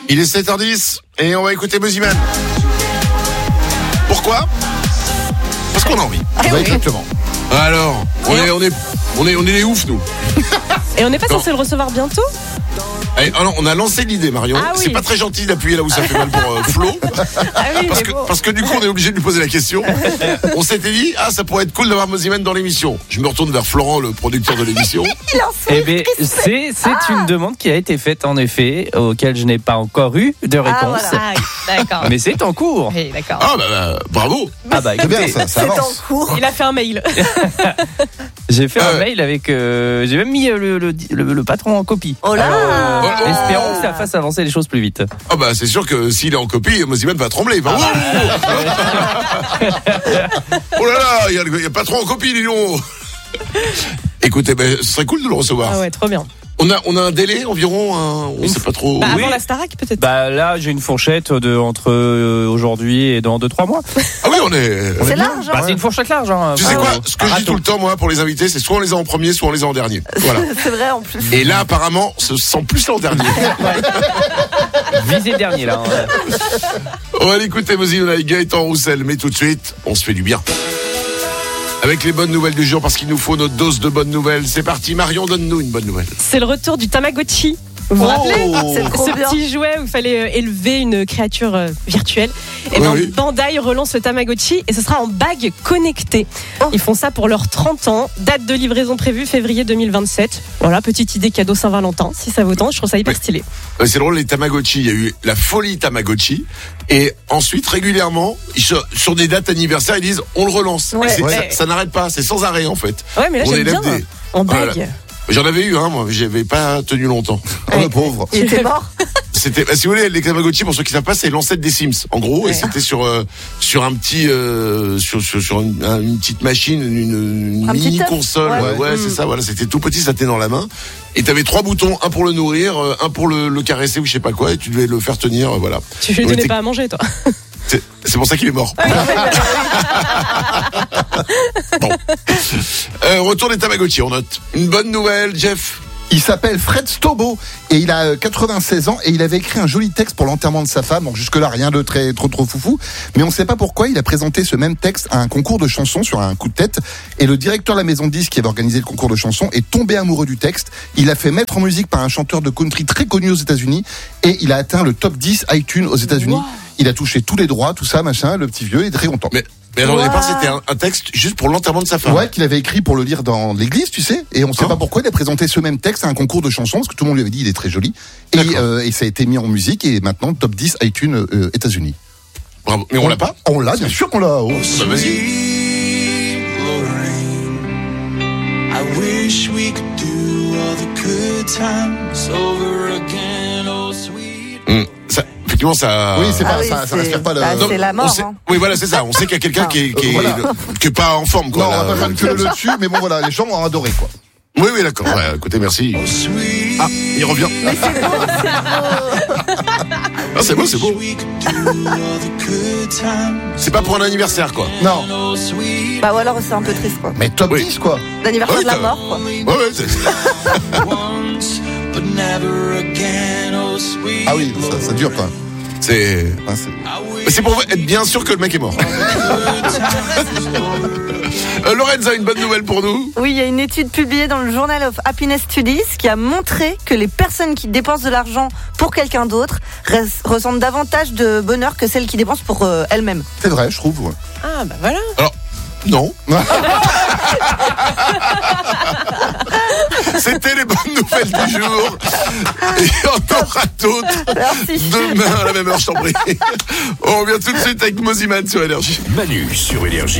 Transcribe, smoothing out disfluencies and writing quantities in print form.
Il est 7h10 et on va écouter Moziman. Pourquoi ? Parce qu'on a envie. Exactement. Alors, on est les oufs, nous. Et on n'est pas censé le recevoir bientôt ? Alors, on a lancé l'idée, Marion. Ah oui. C'est pas très gentil d'appuyer là où ça fait mal pour Flo. Ah oui, Parce que du coup, on est obligé de lui poser la question. On s'était dit, ça pourrait être cool d'avoir Moziman dans l'émission. Je me retourne vers Florent, le producteur de l'émission. Eh bien, c'est une demande qui a été faite, en effet, auquel je n'ai pas encore eu de réponse. Ah, d'accord. Mais c'est en cours. Oui, d'accord. Ah, bah, bravo. Ah bah, C'est bien, écoutez, ça avance. Il a fait un mail. j'ai fait un mail avec... j'ai même mis le patron en copie. Oh là. Alors, espérons que ça fasse avancer les choses plus vite. Ah bah c'est sûr que s'il est en copie, Moziman va trembler. Il va, oh là là, il y a pas trop en copie, dis donc. Écoutez, ce serait cool de le recevoir. Ah ouais, trop bien. On a un délai environ, on sait pas trop. Bah, Oui. avant la Starac, peut-être. Bah là, j'ai une fourchette entre aujourd'hui et dans 2-3 mois. Ah oui, on est. C'est large. Bah, c'est une fourchette large. Hein. Tu sais quoi ? Ce que je dis tout le temps, moi, pour les invités, c'est soit on les a en premier, soit on les a en dernier. Voilà. C'est vrai en plus. Et là, apparemment, ce sent plus l'an dernier. Visez dernier là. Hein. On va l'écouter, Moziman avec Gaëtan Roussel, mais tout de suite, on se fait du bien. Avec les bonnes nouvelles du jour, parce qu'il nous faut notre dose de bonnes nouvelles. C'est parti, Marion, donne-nous une bonne nouvelle. C'est le retour du Tamagotchi. Vous vous rappelez C'est trop ce bien. petit jouet où il fallait élever une créature virtuelle. Et Oui, ben oui. Bandai relance le Tamagotchi et ce sera en bague connectée. Ils font ça pour leurs 30 ans. Date de livraison prévue février 2027. Voilà, petite idée cadeau Saint-Valentin, si ça vous tente. Je trouve ça hyper stylé. C'est drôle, les Tamagotchi, il y a eu la folie Tamagotchi. Et ensuite, régulièrement, sur des dates anniversaires, ils disent on le relance. Ouais, Et ouais. ça n'arrête pas, c'est sans arrêt en fait. Ouais, mais là On j'aime élève bien. des- En bague. Voilà. J'en avais eu un, moi, mais j'avais pas tenu longtemps. Oh, le pauvre. Il était mort. C'était, si vous voulez, les Tamagotchi, pour ceux qui savent pas, c'est l'ancêtre des Sims, en gros, et c'était sur un petit, sur une petite machine, une Un petit mini œuf. console, Ouais. ouais, c'est ça, voilà, c'était tout petit, ça tenait dans la main, et t'avais 3 boutons, un pour le nourrir, un pour le caresser ou je sais pas quoi, et tu devais le faire tenir, voilà. Tu lui On donnais était- pas à manger, toi. C'est pour ça qu'il est mort. Bon. Retour des Tamagotchi, on note. Une bonne nouvelle, Jeff. Il s'appelle Fred Stobo et il a 96 ans et il avait écrit un joli texte pour l'enterrement de sa femme. Donc jusque-là, rien de trop foufou. Mais on ne sait pas pourquoi il a présenté ce même texte à un concours de chansons sur un coup de tête. Et le directeur de la maison de disques qui avait organisé le concours de chansons est tombé amoureux du texte. Il a fait mettre en musique par un chanteur de country très connu aux États-Unis et il a atteint le top 10 iTunes aux États-Unis. Wow. Il a touché tous les droits, tout ça, machin. Le petit vieux est très content. Mais alors, au Wow. départ, c'était un texte juste pour l'enterrement de sa femme. Ouais, qu'il avait écrit pour le lire dans l'église, tu sais. Et on sait pas pourquoi il a présenté ce même texte à un concours de chansons, parce que tout le monde lui avait dit il est très joli. Et ça a été mis en musique et maintenant top 10 iTunes États-Unis. Bravo. Mais on l'a pas? On l'a, bien sûr qu'on l'a. Oh. Bah, vas-y. I wish we could do all the good times over again, oh sweet. Effectivement, ça. Oui, c'est pas, Ah oui, ça respire pas le. bah, Non, c'est la on mort. sait- Hein. Oui, voilà, c'est ça. On sait qu'il y a quelqu'un qui est voilà. qui est pas en forme, quoi. Non, on là. va pas faire une queue le dessus, mais bon voilà, les gens ont adoré quoi. Oui, d'accord. Ouais, écoutez, merci. Ah, il revient. Ah, c'est beau, c'est beau. We could do all the good times. C'est pas pour un anniversaire, quoi. Non, Oh sweet Bah ou alors c'est un peu triste quoi. mais top Oui. 10 quoi. L'anniversaire Ouais, de la t'as- mort quoi. Ouais, c'est... once, but never again, oh sweet. Ah oui, ça dure pas. c'est... Ah, c'est- Mais c'est pour être bien sûr que le mec est mort. Lorenza, une bonne nouvelle pour nous. Oui, il y a une étude publiée dans le Journal of Happiness Studies qui a montré que les personnes qui dépensent de l'argent pour quelqu'un d'autre ressentent davantage de bonheur que celles qui dépensent pour elles-mêmes. C'est vrai, je trouve. Ouais. Ah, bah voilà. Alors, non. C'était les bonnes nouvelles du jour. Et on aura d'autres Merci. demain à la même heure, je t'en prie. On revient tout de suite avec Moziman sur Énergie. Manu sur Énergie.